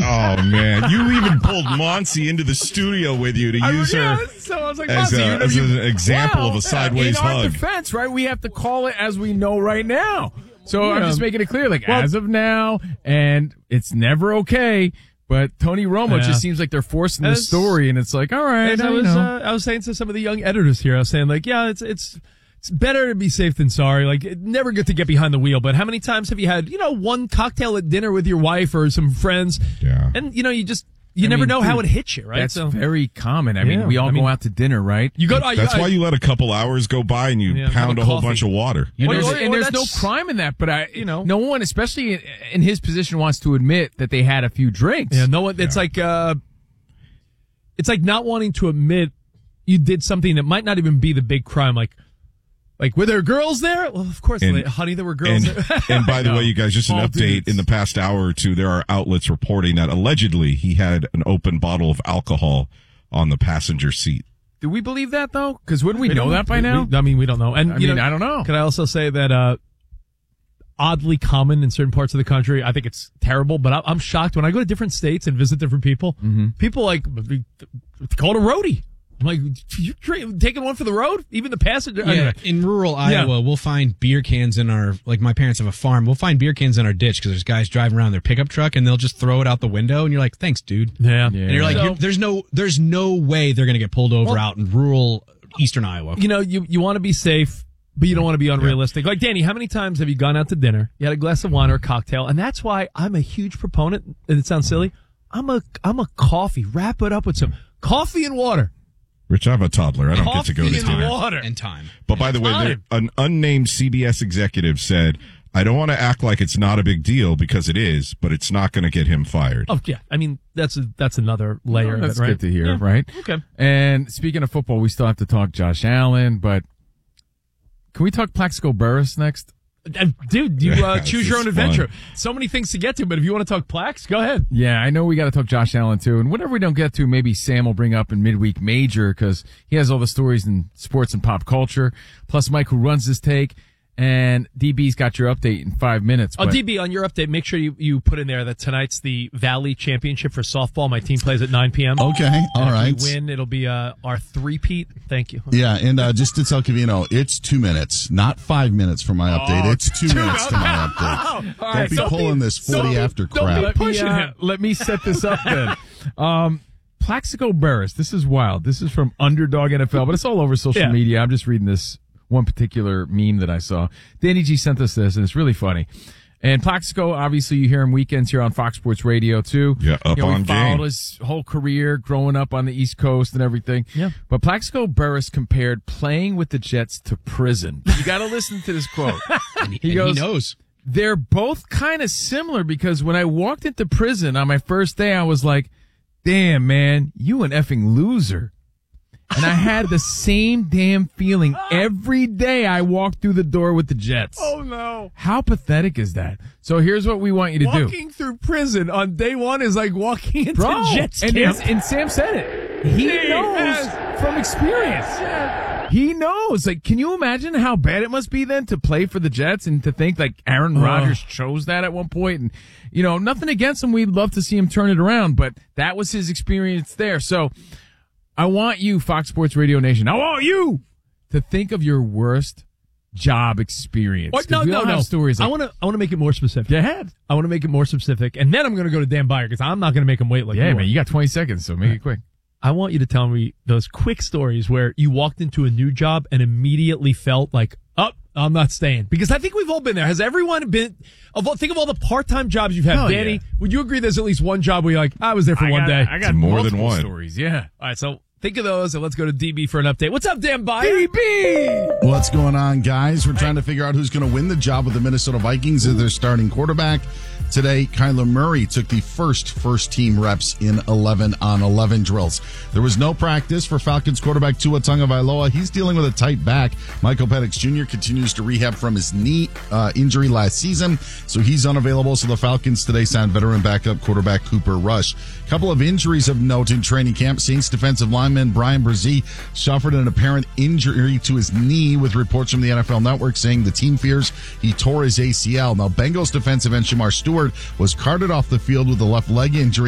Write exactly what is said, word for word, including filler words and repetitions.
Oh, man. You even pulled Monsi into the studio with you to I use mean, her yeah, so I was like, as, Monsi, a, you know, as you- an example Well, of a sideways in our hug. defense, right? We have to call it as we know right now. So Yeah. I'm just making it clear, like, Well- as of now, and it's never okay. But Tony Romo Yeah. just seems like they're forcing the As- story, and it's like, all right, As I I was, know. uh, I was saying to some of the young editors here, I was saying like, yeah, it's it's it's better to be safe than sorry. Like, it, never good to get behind the wheel. But how many times have you had, you know, one cocktail at dinner with your wife or some friends? Yeah. And you know, you just you I never mean, know how dude, it hits you, right? That's so very common. I Yeah, mean, we all I mean- go out to dinner, right? you go. That's I, why you let a couple hours go by and you Yeah, have pound a a whole coffee. bunch of water. You Well, know, or- and or there's no that's- crime in that, but I, you know. no one, especially in, in his position, wants to admit that they had a few drinks. Yeah, no one. It's Yeah. like uh, it's like not wanting to admit you did something that might not even be the big crime. Like, like were there girls there? Well, of course, And- honey, there were girls And, there. and by the know. way, you guys, just an All update. dudes. In the past hour or two, there are outlets reporting that allegedly he had an open bottle of alcohol on the passenger seat. Do we believe that though? Because wouldn't we know that by We- now? we- I mean, we don't know. And I you mean, know, I don't know. Can I also say that uh, oddly common in certain parts of the country? I think it's terrible, but I, I'm shocked when I go to different states and visit different people. Mm-hmm. People like call it a roadie. I'm like, you tra- taking one for the road? Even the passenger? Yeah, Anyway. in rural Iowa, we'll find beer cans in our, like my parents have a farm, we'll find beer cans in our ditch because there's guys driving around their pickup truck and they'll just throw it out the window and you're like, thanks, dude. Yeah. Yeah. And you're like, So- you're, there's no, there's no way they're going to get pulled over Well- out in rural eastern Iowa. You know, you, you want to be safe, but you don't want to be unrealistic. Like, Danny, how many times have you gone out to dinner, you had a glass of wine or a cocktail, and that's why I'm a huge proponent, and it sounds silly, I'm a, I'm a coffee. Wrap it up with some coffee and water. Rich, I have a toddler. I don't Coffee get to go to and dinner. water. And time. But by the way, there, Time. an unnamed C B S executive said, I don't want to act like it's not a big deal because it is, but it's not going to get him fired. Oh, yeah. I mean, that's a, that's another layer of That's it, right? good to hear, Yeah. right? Okay. And speaking of football, we still have to talk Josh Allen, but can we talk Plaxico Burress next? Uh, Dude, you uh, This choose your is own adventure. fun. So many things to get to, but if you want to talk plaques, go ahead. Yeah, I know we got to talk Josh Allen too. And whatever we don't get to, maybe Sam will bring up in midweek major because he has all the stories in sports and pop culture. Plus Mike, who runs this take, and D B's got your update in five minutes. Oh, but- D B, on your update, make sure you, you put in there that tonight's the Valley Championship for softball. My team plays at nine p.m. Okay, all And right. If we win, it'll be uh, our three-peat. Thank you. Yeah, and uh, just to tell Cavino, it's two minutes, not five minutes for my update. It's two minutes to my update. All Don't right, be so- pulling this so- forty after don't crap. be- Let me, pushing uh, him. let me set this up then. Um, Plaxico Burress. This is wild. This is from Underdog N F L, but it's all over social Yeah. media. I'm just reading this one particular meme that I saw. Danny G sent us this, and it's really funny. And Plaxico, obviously, you hear him weekends here on Fox Sports Radio too. Yeah, up you know, on he followed game. his whole career growing up on the East Coast and everything. Yeah. But Plaxico Burress compared playing with the Jets to prison. You got to listen to this quote. And he, He and goes- he knows. They're both kind of similar because when I walked into prison on my first day, I was like, damn, man, you an effing loser. And I had the same damn feeling every day I walked through the door with the Jets. Oh, no. How pathetic is that? So here's what we want you to do. Walking through prison on day one is like walking into Bro, Jets and, camp. and Sam said it. He He knows has- from experience. He knows. Like, can you imagine how bad it must be then to play for the Jets and to think like Aaron Oh. Rodgers chose that at one point? And, you know, nothing against him. We'd love to see him turn it around, but that was his experience there. So I want you, Fox Sports Radio Nation, I want you to think of your worst job experience. Or, 'Cause no, we no, all no. have stories I like, want to. I want to make it more specific. go ahead. I want to make it more specific, and then I'm going to go to Dan Byer because I'm not going to make him wait like Yeah, you man, are. you got twenty seconds, so make it quick. I want you to tell me those quick stories where you walked into a new job and immediately felt like, oh, I'm not staying. Because I think we've all been there. Has everyone been, of all, think of all the part-time jobs you've had. Hell Danny, yeah. would you agree there's at least one job where you're like, I was there for I one got, day? I got More than multiple one. stories, yeah. All right, so think of those and let's go to D B for an update. What's up, Dan Byer? D B! What's going on, guys? We're trying to figure out who's going to win the job with the Minnesota Vikings as their starting quarterback. Today, Kyler Murray took the first first-team reps in eleven on eleven drills. There was no practice for Falcons quarterback Tua Tagovailoa. He's dealing with a tight back. Michael Penix Junior continues to rehab from his knee uh, injury last season, so he's unavailable. So the Falcons today signed veteran backup quarterback Cooper Rush. A couple of injuries of note in training camp. Saints defensive lineman Brian Brzee suffered an apparent injury to his knee, with reports from the N F L Network saying the team fears he tore his A C L. Now, Bengals defensive end Shamar Stewart was carted off the field with a left leg injury.